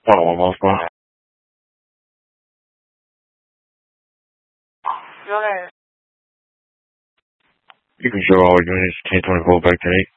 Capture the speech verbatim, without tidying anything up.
one oh one miles per hour. You okay? You can show all units ten twenty-four back to eight.